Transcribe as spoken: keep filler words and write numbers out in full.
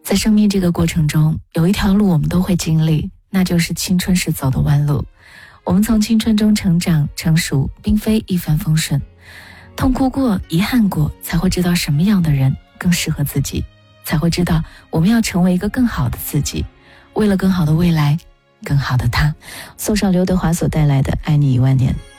在生命这个过程中，有一条路我们都会经历，那就是青春时走的弯路。我们从青春中成长成熟，并非一帆风顺，痛哭过，遗憾过，才会知道什么样的人更适合自己，才会知道我们要成为一个更好的自己，为了更好的未来，更好的他。送上刘德华所带来的《爱你一万年》。